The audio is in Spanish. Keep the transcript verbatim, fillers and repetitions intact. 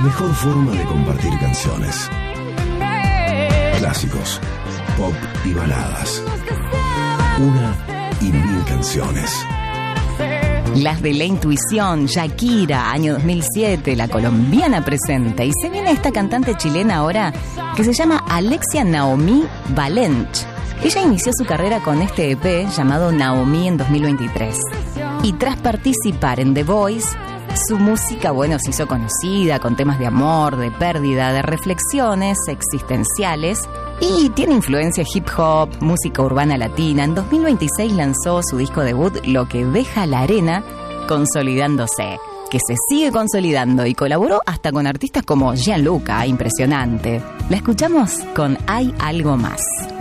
Mejor forma de compartir canciones. Clásicos, pop y baladas. Una y mil canciones. Las de La Intuición, Shakira, año dos mil siete, la colombiana presente. Y se viene esta cantante chilena ahora que se llama Alexia Naomi Valench. Ella inició su carrera con este E P llamado Naomi en dos mil veintitrés. Y tras participar en The Voice, su música, bueno, se hizo conocida con temas de amor, de pérdida, de reflexiones existenciales y tiene influencia hip hop, música urbana latina. En dos mil veintiséis lanzó su disco debut Lo que deja la arena, consolidándose, que se sigue consolidando y colaboró hasta con artistas como Gianluca, impresionante. La escuchamos con Hay algo más.